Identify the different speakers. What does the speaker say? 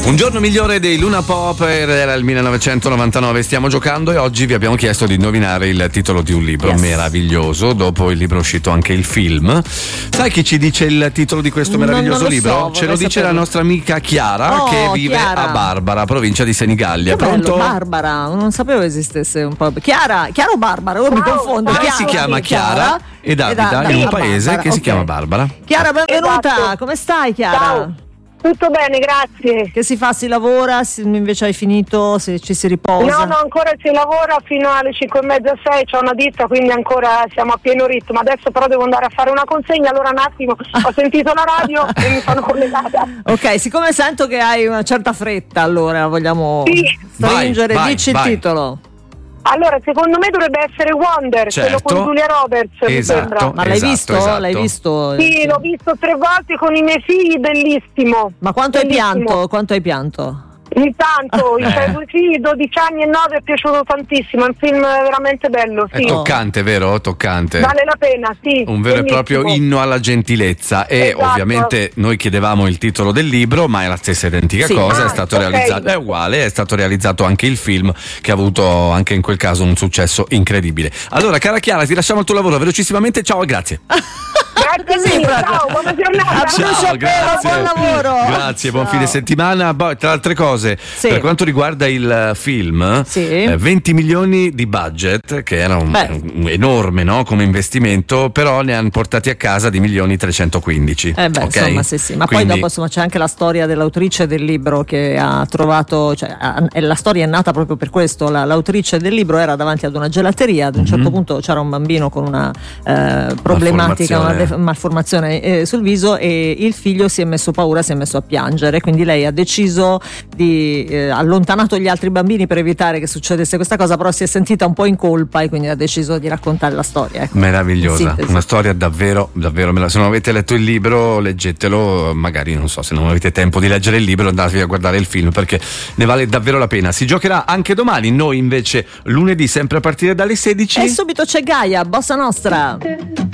Speaker 1: Un giorno migliore dei Luna Pop era il 1999, stiamo giocando e oggi vi abbiamo chiesto di indovinare il titolo di un libro meraviglioso. Dopo il libro è uscito anche il film. Sai chi ci dice il titolo di questo meraviglioso
Speaker 2: non lo
Speaker 1: libro?
Speaker 2: so,
Speaker 1: Ce lo dice
Speaker 2: saperlo.
Speaker 1: la nostra amica Chiara, che vive a Barbara, provincia di Senigallia.
Speaker 2: Che bello,
Speaker 1: Pronto?
Speaker 2: Barbara, non sapevo esistesse un po'. Chiara o Barbara? Io mi confondo.
Speaker 1: Lei si chiama Chiara ed abita in un paese che si chiama Barbara.
Speaker 2: Chiara, benvenuta.
Speaker 3: Esatto.
Speaker 2: Come stai, Chiara?
Speaker 3: Ciao. Tutto bene, grazie.
Speaker 2: Che si fa? Si lavora? Invece hai finito? Se ci si riposa?
Speaker 3: No, ancora si lavora fino alle 5:30, 6, c'ho una ditta, quindi ancora siamo a pieno ritmo. Adesso però devo andare a fare una consegna, allora un attimo ho sentito la radio e mi sono collegata.
Speaker 2: Ok, siccome sento che hai una certa fretta, allora vogliamo stringere,
Speaker 1: Vai,
Speaker 2: dici
Speaker 1: vai.
Speaker 2: il titolo.
Speaker 3: Allora, secondo me dovrebbe essere Wonder, quello con Julia Roberts, mi sembra.
Speaker 2: Ma l'hai visto?
Speaker 1: Esatto.
Speaker 2: L'hai visto?
Speaker 3: Sì, l'ho visto 3 volte con i miei figli, bellissimo.
Speaker 2: Ma quanto hai
Speaker 3: Bellissimo.
Speaker 2: pianto? Quanto hai pianto?
Speaker 3: Intanto, i miei due figli, 12 anni e 9, è piaciuto tantissimo, è un film veramente bello,
Speaker 1: È
Speaker 3: sì.
Speaker 1: toccante, vero? Toccante.
Speaker 3: Vale la pena, sì.
Speaker 1: Un vero e
Speaker 3: bellissimo.
Speaker 1: proprio inno alla gentilezza. E
Speaker 3: Esatto.
Speaker 1: ovviamente noi chiedevamo il titolo del libro, ma è la stessa identica cosa. È stato realizzato, è uguale, è stato realizzato anche il film, che ha avuto anche in quel caso un successo incredibile. Allora, cara Chiara, ti lasciamo il tuo lavoro velocissimamente. Ciao e grazie.
Speaker 3: Grazie mille, ciao, buona giornata.
Speaker 1: Ciao, grazie.
Speaker 2: buon lavoro.
Speaker 1: Grazie, buon
Speaker 2: Ciao.
Speaker 1: fine settimana. Poi, tra altre cose, per quanto riguarda il film, 20 milioni di budget, che era un enorme, no, come investimento, però ne hanno portati a casa di 1.315.000. Okay?
Speaker 2: Insomma, sì. Ma
Speaker 1: quindi,
Speaker 2: poi dopo insomma c'è anche la storia dell'autrice del libro che ha trovato, la storia è nata proprio per questo. L'autrice del libro era davanti ad una gelateria, ad un certo punto c'era un bambino con una problematica, una malformazione sul viso, e il figlio si è messo paura, si è messo a piangere, quindi lei ha deciso di allontanato gli altri bambini per evitare che succedesse questa cosa, però si è sentita un po' in colpa e quindi ha deciso di raccontare la storia, ecco.
Speaker 1: Meravigliosa, una storia davvero se non avete letto il libro, leggetelo, magari non so, se non avete tempo di leggere il libro, andatevi a guardare il film perché ne vale davvero la pena. Si giocherà anche domani, noi invece lunedì sempre a partire dalle 16.
Speaker 2: E subito c'è Gaia, Bossa Nostra.